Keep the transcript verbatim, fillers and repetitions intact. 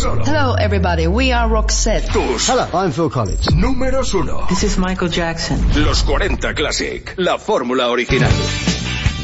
solo. Hello, everybody. We are Roxette. Tus Hello, I'm Phil Collins. números uno. This is Michael Jackson. Los cuarenta Classic. La fórmula original.